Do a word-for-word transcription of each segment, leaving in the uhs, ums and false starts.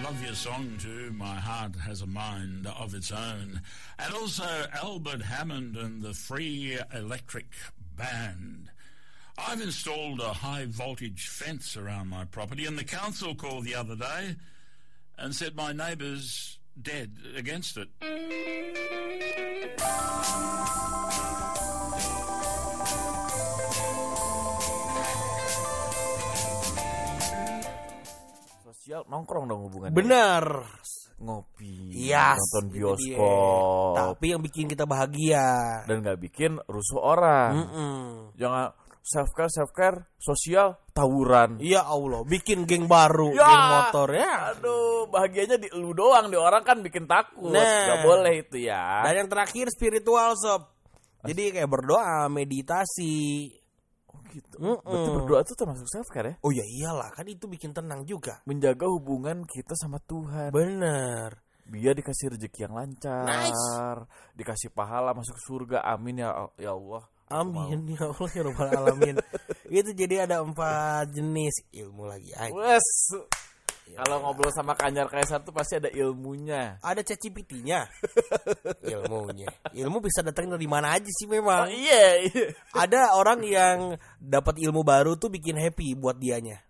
love your song too, My Heart Has a Mind of Its Own. And also Albert Hammond and the Free Electric Band. I've installed a high voltage fence around my property, and the council called the other day and said my neighbour's dead against it. Sosial nongkrong dong hubungannya. Bener. Ngopi, Yes, nonton itu bioskop. dia. Tapi yang bikin kita bahagia Dan gak bikin rusuh orang. Mm-mm. Jangan self-care, self-care, sosial, tawuran. Ya Allah, bikin geng baru, Ya, geng motor ya. Aduh, bahagianya di lu doang, di orang kan bikin takut. Nah. Gak boleh itu ya. Dan yang terakhir spiritual sob. Jadi kayak berdoa, meditasi. Oh gitu. Mm-mm. Berarti berdoa itu termasuk self-care ya? Oh ya iyalah, kan itu bikin tenang juga. Menjaga hubungan kita sama Tuhan. Bener. Biar dikasih rezeki yang lancar. Nice. Dikasih pahala masuk surga. Amin ya, ya Allah. Amin ya Allah ya Rabbal Alamin. Itu jadi ada empat jenis ilmu lagi. Ay. Wes. Kalau ngobrol sama Kanyar Kaisar tuh pasti ada ilmunya. Ada C H P T-nya. Ilmunya. Ilmu bisa datang dari mana aja sih memang. Oh, iya, iya. Ada orang yang dapat ilmu baru tuh bikin happy buat dianya.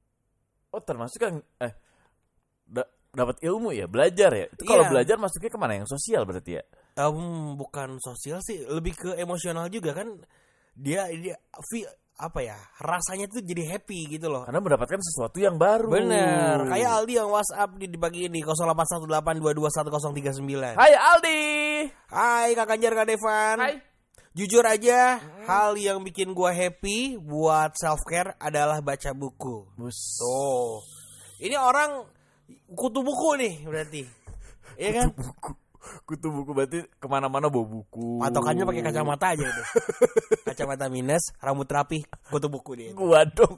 Oh, termasuk yang eh da- dapat ilmu ya, belajar ya. Itu kalau Iya. belajar masuknya kemana? Yang sosial berarti ya? Um, bukan sosial sih, lebih ke emosional juga kan. Dia dia fi- apa ya? Rasanya tuh jadi happy gitu loh. Karena mendapatkan sesuatu yang baru. Bener. Kayak Aldi yang WhatsApp di, di pagi ini nol delapan satu delapan dua dua satu nol tiga sembilan. Hai Aldi. Hai Kak Ganjar, Kak Devan. Hai. Jujur aja, hmm. hal yang bikin gua happy buat self care adalah baca buku. Bus. Tuh. Ini orang kutu buku nih berarti. Iya kan? Buku. Kutu buku berarti kemana-mana bawa buku. Patokannya pakai kacamata aja itu. Kacamata minus, rambut rapi, kutu buku dia. Gua dong.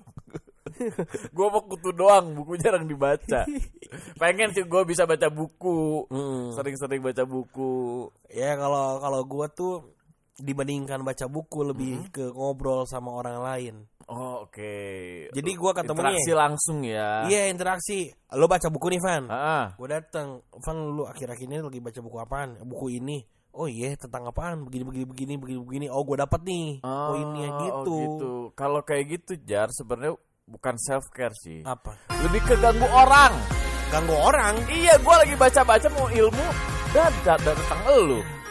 Gua mau kutu doang, buku jarang dibaca. Pengen sih gua bisa baca buku. Hmm. Sering-sering baca buku. Ya kalau kalau gua tuh dibandingkan baca buku lebih Hmm. ke ngobrol sama orang lain. Oh, oke. Okay. Jadi gua ketemunya interaksi langsung ya. Iya, interaksi. Lo baca buku nih, Van. Heeh. Gue datang, Van, lu akhir-akhir ini lagi baca buku apaan? Buku ini. Oh iya, tentang apaan? Begini begini begini begini begini. Oh, gue dapat nih. Oh, ini ya gitu. Oh, gitu. Kalau kayak gitu, Jar, sebenarnya bukan self care sih. Apa? Lebih ke ganggu orang. Ganggu orang. Iya, gua lagi baca-baca mau ilmu dan datang elu.